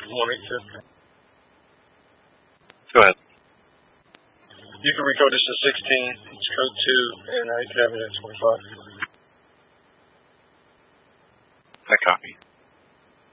want me to? Go ahead. You can recode this to 16. It's code 2, and I can have it at 25. I copy.